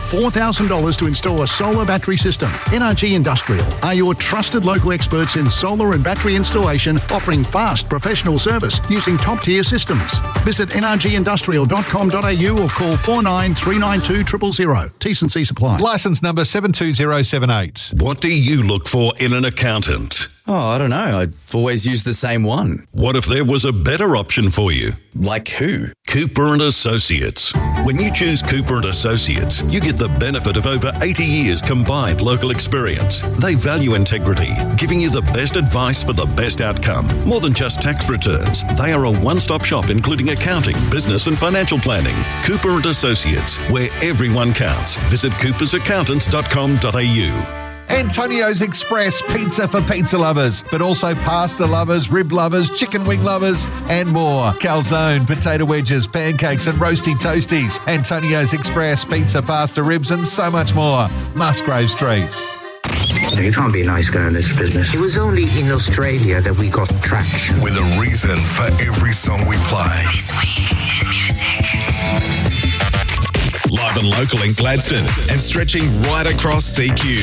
$4,000 to install a solar battery system. NRG Industrial are your trusted local experts in solar and battery installation, offering fast professional service using top-tier systems. Visit nrgindustrial.com.au or call 49392000. T&C supply. Licence number 72078. What do you look for in an accountant? Oh, I don't know. I've always used the same one. What if there was a better option for you? Like who? Cooper & Associates. When you choose Cooper & Associates, you get the benefit of over 80 years combined local experience. They value integrity, giving you the best advice for the best outcome. More than just tax returns, they are a one-stop shop including accounting, business and financial planning. Cooper & Associates, where everyone counts. Visit coopersaccountants.com.au. Antonio's Express, pizza for pizza lovers, but also pasta lovers, rib lovers, chicken wing lovers, and more. Calzone, potato wedges, pancakes, and roasty toasties. Antonio's Express, pizza, pasta, ribs, and so much more. Musgrave Street. You can't be a nice guy in this business. It was only in Australia that we got traction. With a reason for every song we play. This Week in Music. Live and local in Gladstone and stretching right across CQ.